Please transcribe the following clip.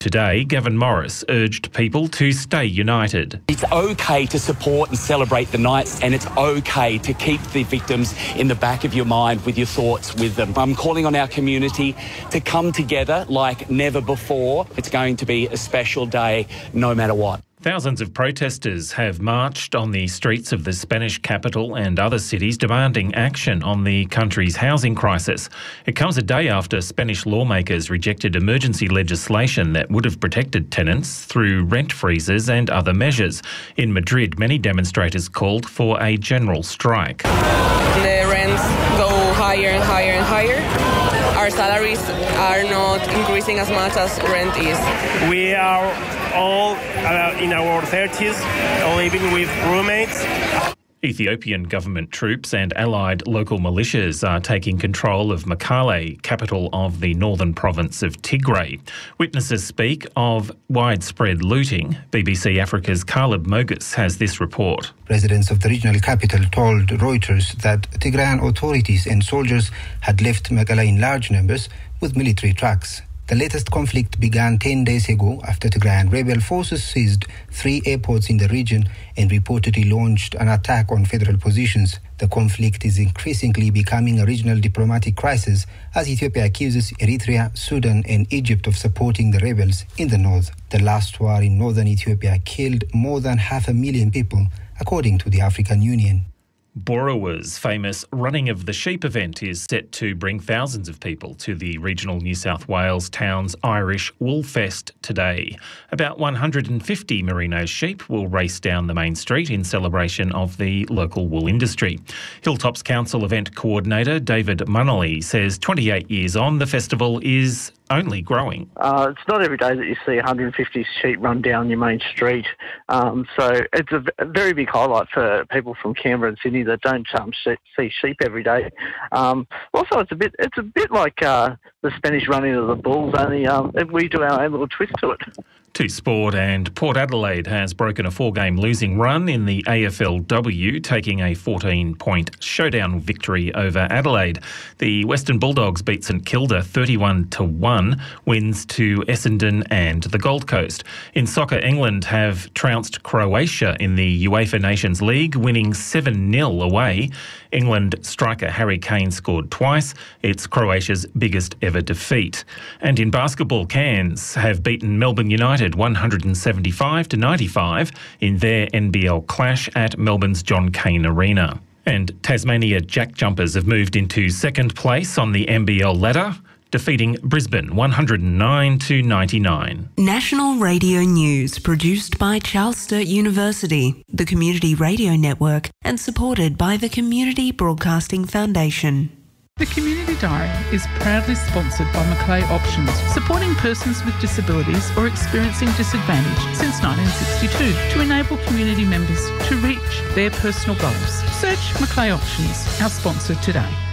Today, Gavin Morris urged people to stay united. It's okay to support and celebrate the Knights, and it's okay to keep the victims in the back of your mind with your thoughts with them. I'm calling on our community to come together like never before. It's going to be a special day no matter what. Thousands of protesters have marched on the streets of the Spanish capital and other cities demanding action on the country's housing crisis. It comes a day after Spanish lawmakers rejected emergency legislation that would have protected tenants through rent freezes and other measures. In Madrid, many demonstrators called for a general strike. The rents go higher and higher and higher. Our salaries are not increasing as much as rent is. We are all in our 30s, living with roommates. Ethiopian government troops and allied local militias are taking control of Mekelle, capital of the northern province of Tigray. Witnesses speak of widespread looting. BBC Africa's Caleb Mogus has this report. Residents of the regional capital told Reuters that Tigrayan authorities and soldiers had left Mekelle in large numbers with military trucks. The latest conflict began 10 days ago after Tigrayan rebel forces seized 3 airports in the region and reportedly launched an attack on federal positions. The conflict is increasingly becoming a regional diplomatic crisis as Ethiopia accuses Eritrea, Sudan and Egypt of supporting the rebels in the north. The last war in northern Ethiopia killed more than 500,000 people, according to the African Union. Borowa's famous Running of the Sheep event is set to bring thousands of people to the regional New South Wales town's Irish Woolfest today. About 150 merino sheep will race down the main street in celebration of the local wool industry. Hilltops Council event coordinator David Munnelly says 28 years on, the festival is only growing. It's not every day that you see 150 sheep run down your main street. So it's a very big highlight for people from Canberra and Sydney that don't see sheep every day. Also, it's a bit like the Spanish running of the bulls, only we do our own little twist to it. To sport, and Port Adelaide has broken a 4-game losing run in the AFLW, taking a 14-point showdown victory over Adelaide. The Western Bulldogs beat St Kilda 31-1, wins to Essendon and the Gold Coast. In soccer, England have trounced Croatia in the UEFA Nations League, winning 7-0 away. England striker Harry Kane scored twice. It's Croatia's biggest ever defeat. And in basketball, Cairns have beaten Melbourne United 175-95 in their NBL clash at Melbourne's John Cain Arena. And Tasmania Jack Jumpers have moved into second place on the NBL ladder, defeating Brisbane 109-99. National Radio News, produced by Charles Sturt University, the Community Radio Network, and supported by the Community Broadcasting Foundation. The Community Diary is proudly sponsored by Macleay Options, supporting persons with disabilities or experiencing disadvantage since 1962 to enable community members to reach their personal goals. Search Macleay Options, our sponsor today.